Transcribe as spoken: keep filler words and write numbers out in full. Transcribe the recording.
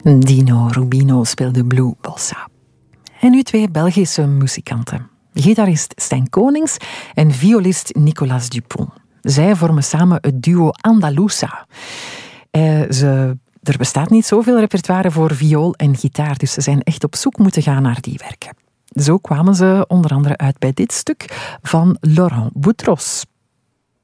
Dino Rubino speelde Blue Bossa. En nu twee Belgische muzikanten. Gitarist Stijn Konings en violist Nicolas Dupont. Zij vormen samen het duo Andalusa. Eh, ze, er bestaat niet zoveel repertoire voor viool en gitaar, dus ze zijn echt op zoek moeten gaan naar die werken. Zo kwamen ze onder andere uit bij dit stuk van Laurent Boutros.